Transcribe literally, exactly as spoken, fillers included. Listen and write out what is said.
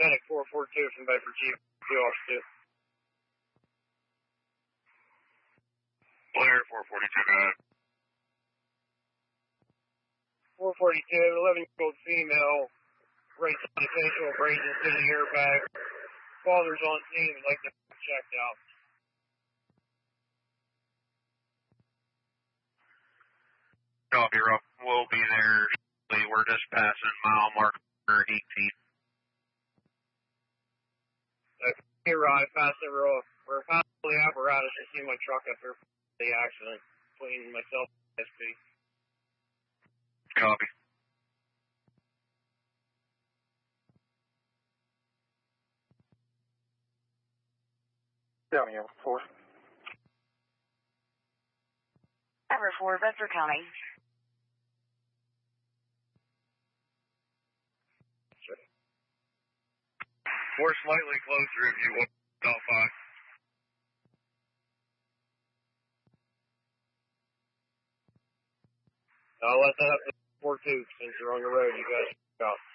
Medic four four two from Bedford Chief, two officer two. Blair four forty-two, go ahead. four forty-two, eleven-year-old female, right side facial abrasions to the airbag. Father's on scene, would like to be checked out. Copy, Rob. We'll be there. We're just passing mile marker eight feet. Hey, Rod, fast and roll. We're passing the apparatus. I see my truck up here for the accident between myself and S P. Copy. Down here, four. Ever four, Bedford County. We're slightly closer if you want. About five. I'll let that up to four two since you're on the road. You guys out.